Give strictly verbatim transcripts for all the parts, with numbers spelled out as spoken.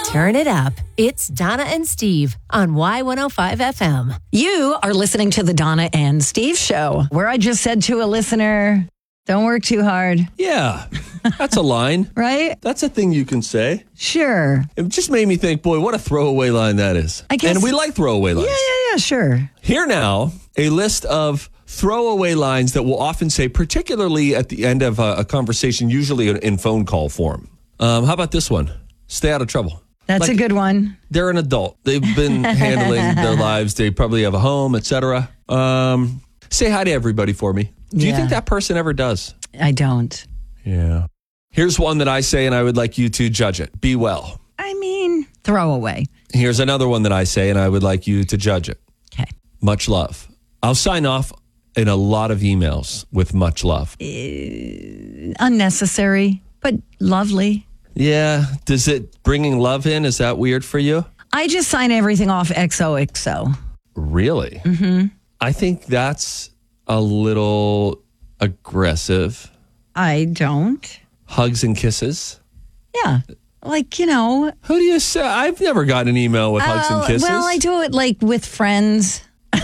Turn it up. It's Donna and Steve on Y one oh five F M. You are listening to the Donna and Steve Show, where I just said to a listener, don't work too hard. Yeah, that's a line. Right? That's a thing you can say. Sure. It just made me think, boy, what a throwaway line that is. I guess. And we like throwaway lines. Yeah, yeah, yeah, sure. Here now, a list of throwaway lines that we'll often say, particularly at the end of a, a conversation, usually in, in phone call form. Um, how about this one? Stay out of trouble. That's like, a good one. They're an adult. They've been handling their lives. They probably have a home, et cetera. Um, say hi to everybody for me. Do you Yeah. think that person ever does? I don't. Yeah. Here's one that I say, and I would like you to judge it. Be well. I mean, throw away. Here's another one that I say, and I would like you to judge it. Okay. Much love. I'll sign off in a lot of emails with much love. Uh, unnecessary, but lovely. Yeah. Does it, bringing love in, is that weird for you? I just sign everything off X O X O. Really? Mm-hmm. I think that's a little aggressive. I don't. Hugs and kisses. Yeah. Like, you know. Who do you say? I've never gotten an email with hugs and Uh, kisses. well, I do it like with friends.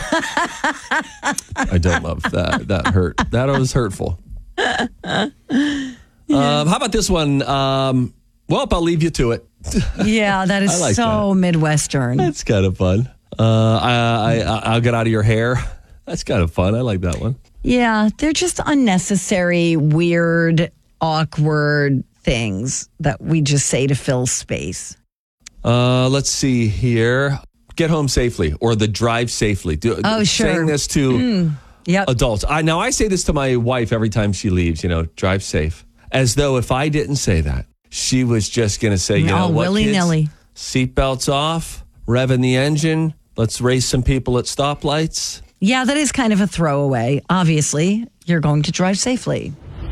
I don't love that. That hurt. That was hurtful. Yeah. Um, how about this one? Um, well, I'll leave you to it. Yeah, that is like so that. Midwestern. That's kind of fun. Uh, I, I, I'll get out of your hair. That's kind of fun. I like that one. Yeah, they're just unnecessary, weird, awkward things that we just say to fill space. Uh, let's see here. Get home safely or the drive safely. Do, Oh, sure. Saying this to Mm, yep. adults. I Now, I say this to my wife every time she leaves, you know, drive safe. As though if I didn't say that, she was just going to say, you know Oh, what, willy-nilly. kids? Seatbelts off, revving the engine. Let's race some people at stoplights. Yeah, that is kind of a throwaway. Obviously, you're going to drive safely.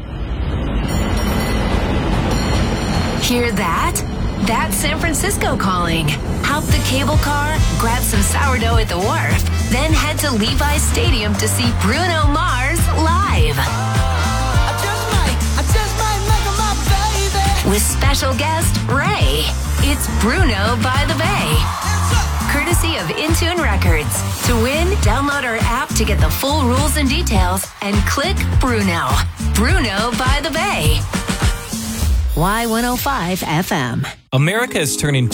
Hear that? That's San Francisco calling. Hop the cable car, grab some sourdough at the wharf, then head to Levi's Stadium to see Bruno Mars live. I just might, I just might make her my baby. With special guest Ray. It's Bruno by the Bay. Courtesy of Intune Records. To win, download our app to get the full rules and details and click Bruno. Bruno by the Bay. Y one oh five F M. America is turning